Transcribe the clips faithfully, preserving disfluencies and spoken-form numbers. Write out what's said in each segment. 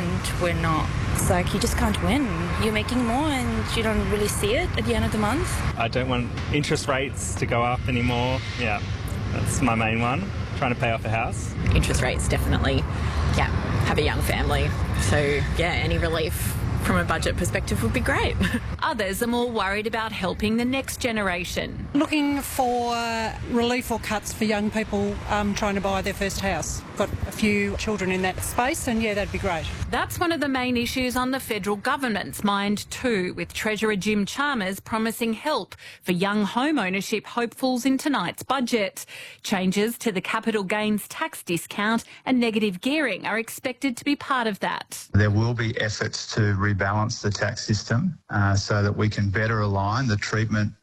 moment, we're not. It's like you just can't win. You're making more and you don't really see it at the end of the month. I don't want interest rates to go up anymore. Yeah, that's my main one, trying to pay off a house. Interest rates, definitely. Yeah, have a young family. So, yeah, any relief from a budget perspective would be great. Others are more worried about helping the next generation. Looking for relief or cuts for young people um, trying to buy their first house. Got a few children in that space and, yeah, that'd be great. That's one of the main issues on the federal government's mind too, with Treasurer Jim Chalmers promising help for young home ownership hopefuls in tonight's budget. Changes to the capital gains tax discount and negative gearing are expected to be part of that. There will be efforts to rebalance the tax system uh, so that we can better align the treatment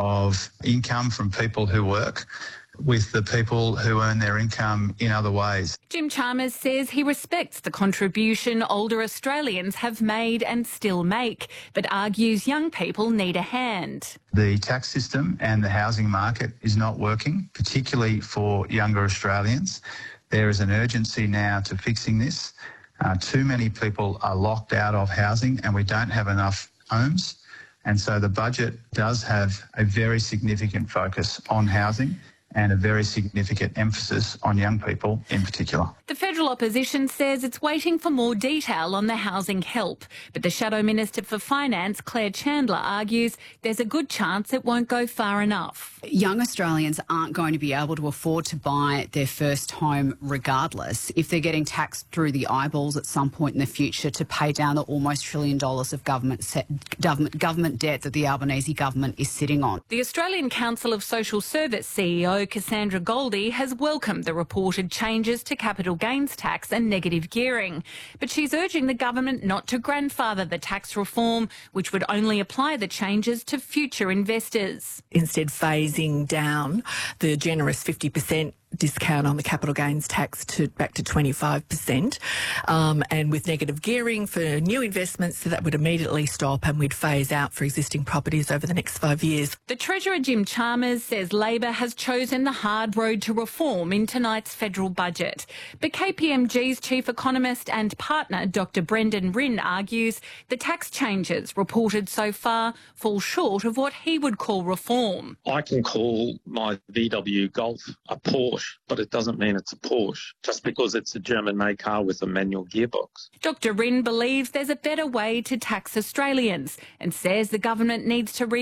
of income from people who work with the people who earn their income in other ways. Jim Chalmers says he respects the contribution older Australians have made and still make, but argues young people need a hand. The tax system and the housing market is not working, particularly for younger Australians. There is an urgency now to fixing this. Uh, too many people are locked out of housing and we don't have enough homes. And so the budget does have a very significant focus on housing and a very significant emphasis on young people in particular. The federal opposition says it's waiting for more detail on the housing help, but the Shadow Minister for Finance, Claire Chandler, argues there's a good chance it won't go far enough. Young Australians aren't going to be able to afford to buy their first home regardless if they're getting taxed through the eyeballs at some point in the future to pay down the almost trillion dollars of government, set, government, government debt that the Albanese government is sitting on. The Australian Council of Social Service C E O Cassandra Goldie has welcomed the reported changes to capital gains tax and negative gearing, but she's urging the government not to grandfather the tax reform, which would only apply the changes to future investors. Instead, phasing down the generous fifty percent discount on the capital gains tax to back to twenty-five percent, um, and with negative gearing for new investments, so that would immediately stop and we'd phase out for existing properties over the next five years. The Treasurer Jim Chalmers says Labor has chosen the hard road to reform in tonight's federal budget. But K P M G's chief economist and partner, Doctor Brendan Rinn, argues the tax changes reported so far fall short of what he would call reform. I can call my V W Golf a Porsche, but it doesn't mean it's a Porsche just because it's a German-made car with a manual gearbox. Doctor Rinn believes there's a better way to tax Australians and says the government needs to re